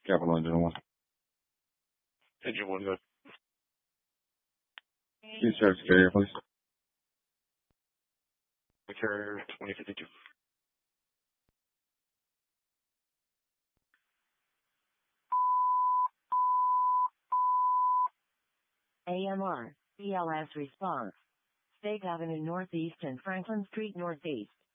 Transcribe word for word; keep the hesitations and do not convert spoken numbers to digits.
Capital Engine one. Engine one, go. Please search carrier, please. The carrier twenty fifty-two. A M R, B L S response. State Avenue Northeast and Franklin Street Northeast.